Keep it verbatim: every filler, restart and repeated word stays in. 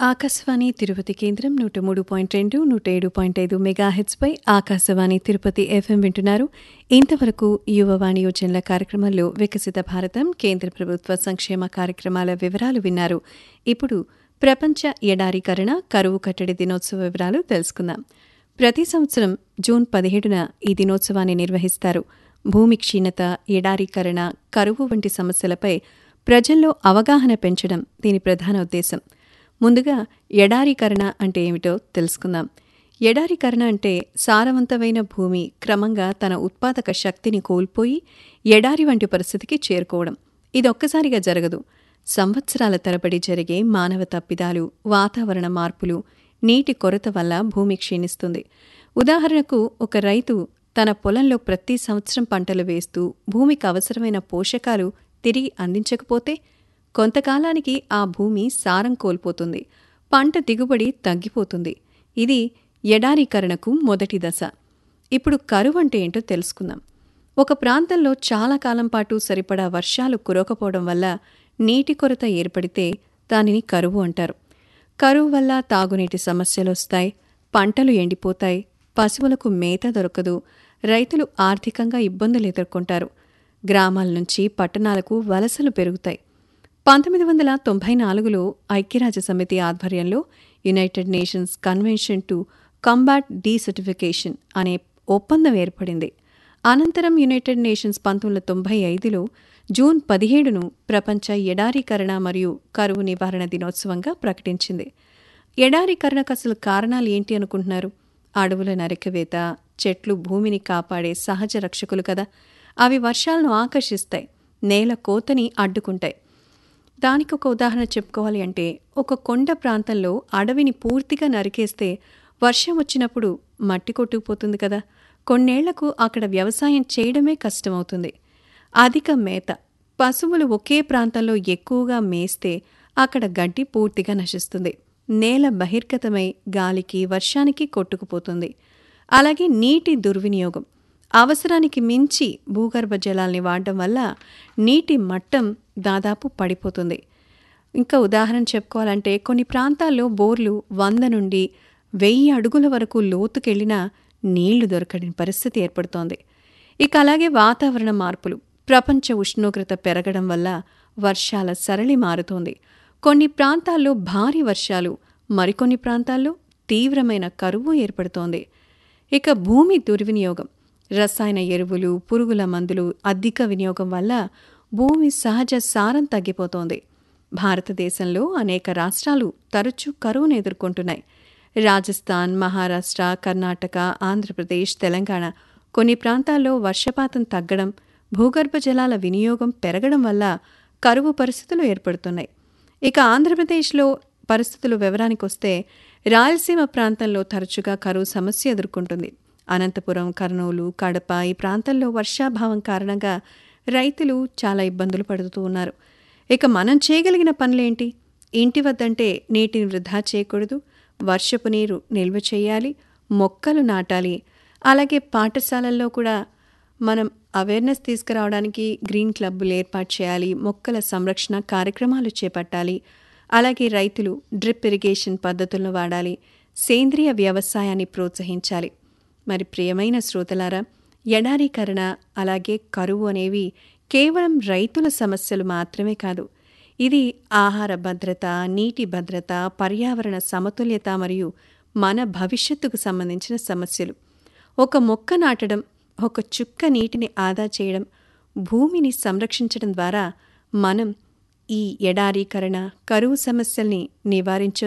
ఆకాశవాణి తిరుపతి కేంద్రం నూట మూడు పాయింట్ రెండు నూట ఏడు పాయింట్ ఐదు మెగాహెట్స్పై ఆకాశవాణి తిరుపతి ఎఫ్ఎం వింటున్నారు. ఇంతవరకు యువవాణి యోజనల కార్యక్రమంలో వికసిత భారతం కేంద్ర ప్రభుత్వ సంక్షేమ కార్యక్రమాల వివరాలు విన్నారు. ఇప్పుడు ప్రపంచ ఎడారీకరణ కరువు కట్టడి దినోత్సవ వివరాలు తెలుసుకుందాం. ప్రతి సంవత్సరం జూన్ పదిహేడున ఈ దినోత్సవాన్ని నిర్వహిస్తారు. భూమి క్షీణత, ఎడారీకరణ, కరువు వంటి సమస్యలపై ప్రజల్లో అవగాహన పెంచడం దీని ప్రధాన ఉద్దేశం. ముందుగా ఎడారీకరణ అంటే ఏమిటో తెలుసుకుందాం. ఎడారీకరణ అంటే సారవంతమైన భూమి క్రమంగా తన ఉత్పాదక శక్తిని కోల్పోయి ఎడారి వంటి పరిస్థితికి చేరుకోవడం. ఇది ఒక్కసారిగా జరగదు. సంవత్సరాల తరబడి జరిగే మానవ తప్పిదాలు, వాతావరణ మార్పులు, నీటి కొరత వల్ల భూమి క్షీణిస్తుంది. ఉదాహరణకు, ఒక రైతు తన పొలంలో ప్రతి సంవత్సరం పంటలు వేస్తూ భూమికి అవసరమైన పోషకాలు తిరిగి అందించకపోతే కొంతకాలానికి ఆ భూమి సారం కోల్పోతుంది, పంట దిగుబడి తగ్గిపోతుంది. ఇది ఎడారీకరణకు మొదటి దశ. ఇప్పుడు కరువు అంటే ఏంటో తెలుసుకుందాం. ఒక ప్రాంతంలో చాలా కాలం పాటు సరిపడా వర్షాలు కురవకపోవడం వల్ల నీటి కొరత ఏర్పడితే దానిని కరువు అంటారు. కరువు వల్ల తాగునీటి సమస్యలొస్తాయి, పంటలు ఎండిపోతాయి, పశువులకు మేత దొరకదు, రైతులు ఆర్థికంగా ఇబ్బందులు ఎదుర్కొంటారు. గ్రామాల నుంచి పట్టణాలకు వలసలు పెరుగుతాయి. పంతొమ్మిది వందల తొంభై నాలుగులో ఐక్యరాజ్యసమితి ఆధ్వర్యంలో United nations convention to combat డీసర్టిఫికేషన్ అనే ఒప్పందం ఏర్పడింది. అనంతరం యునైటెడ్ నేషన్స్ పంతొమ్మిది వందల తొంభై ఐదులో జూన్ పదిహేడును ప్రపంచ ఎడారీకరణ మరియు కరువు నివారణ దినోత్సవంగా ప్రకటించింది. ఎడారీకరణకు అసలు కారణాలు ఏంటి అనుకుంటున్నారు? అడవుల నరికివేత, చెట్లు భూమిని కాపాడే సహజ రక్షకులు కదా. అవి వర్షాలను ఆకర్షిస్తాయి, నేల కోతని అడ్డుకుంటాయి. దానికి ఒక ఉదాహరణ చెప్పుకోవాలి అంటే, ఒక కొండ ప్రాంతంలో అడవిని పూర్తిగా నరికేస్తే వర్షం వచ్చినప్పుడు మట్టి కొట్టుకుపోతుంది కదా. కొన్నేళ్లకు అక్కడ వ్యవసాయం చేయడమే కష్టమవుతుంది. అధిక మేత, పశువులు ఒకే ప్రాంతంలో ఎక్కువగా మేస్తే అక్కడ గడ్డి పూర్తిగా నశిస్తుంది. నేల బహిర్గతమై గాలికి, వర్షానికి కొట్టుకుపోతుంది. అలాగే నీటి దుర్వినియోగం, అవసరానికి మించి భూగర్భ జలాల్ని వాడడం వల్ల నీటి మట్టం దాదాపు పడిపోతుంది. ఇంకా ఉదాహరణ చెప్పుకోవాలంటే, కొన్ని ప్రాంతాల్లో బోర్లు వంద నుండి వెయ్యి అడుగుల వరకు లోతుకెళ్లినా నీళ్లు దొరకని పరిస్థితి ఏర్పడుతోంది. ఇక అలాగే వాతావరణ మార్పులు, ప్రపంచ ఉష్ణోగ్రత పెరగడం వల్ల వర్షాల సరళి మారుతోంది. కొన్ని ప్రాంతాల్లో భారీ వర్షాలు, మరికొన్ని ప్రాంతాల్లో తీవ్రమైన కరువు ఏర్పడుతోంది. ఇక భూమి దుర్వినియోగం, రసాయన ఎరువులు, పురుగుల మందులు అధిక వినియోగం వల్ల భూమి సహజ సారం తగ్గిపోతోంది. భారతదేశంలో అనేక రాష్ట్రాలు తరచూ కరువును ఎదుర్కొంటున్నాయి. రాజస్థాన్, మహారాష్ట్ర, కర్ణాటక, ఆంధ్రప్రదేశ్, తెలంగాణ కొన్ని ప్రాంతాల్లో వర్షపాతం తగ్గడం, భూగర్భ జలాల వినియోగం పెరగడం వల్ల కరువు పరిస్థితులు ఏర్పడుతున్నాయి. ఇక ఆంధ్రప్రదేశ్లో పరిస్థితులు వివరానికొస్తే, రాయలసీమ ప్రాంతంలో తరచుగా కరువు సమస్య ఎదుర్కొంటుంది. అనంతపురం, కర్నూలు, కడప ఈ ప్రాంతాల్లో వర్షాభావం కారణంగా రైతులు చాలా ఇబ్బందులు పడుతూ ఉన్నారు. ఇక మనం చేయగలిగిన పనులేంటి? ఇంటి వద్దంటే నీటిని వృధా చేయకూడదు, వర్షపు నీరు నిల్వ చేయాలి, మొక్కలు నాటాలి. అలాగే పాఠశాలల్లో కూడా మనం అవేర్నెస్ తీసుకురావడానికి గ్రీన్ క్లబ్బులు ఏర్పాటు చేయాలి, మొక్కల సంరక్షణ కార్యక్రమాలు చేపట్టాలి. అలాగే రైతులు డ్రిప్ ఇరిగేషన్ పద్ధతులను వాడాలి, సేంద్రియ వ్యవసాయాన్ని ప్రోత్సహించాలి. మరి ప్రియమైన శ్రోతలారా, ఎడారీకరణ అలాగే కరువు అనేవి కేవలం రైతుల సమస్యలు మాత్రమే కాదు. ఇది ఆహార భద్రత, నీటి భద్రత, పర్యావరణ సమతుల్యత మరియు మన భవిష్యత్తుకు సంబంధించిన సమస్యలు. ఒక మొక్క నాటడం, ఒక చుక్క నీటిని ఆదా చేయడం, భూమిని సంరక్షించడం ద్వారా మనం ఈ ఎడారీకరణ, కరువు సమస్యల్ని నివారించ